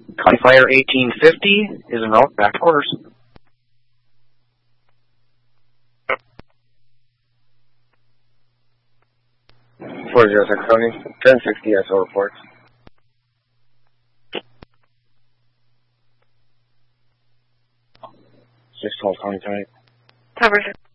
Connie Fire 1850 is en route back to quarters. 406 Tony, 1060 SO reports. Just hold Tony tonight. Cover.